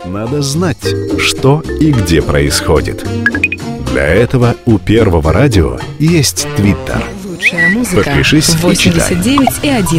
надо знать, что и где происходит. Для этого у Первого радио есть Твиттер. Лучшая музыка. Подпишись и читай. 89,1.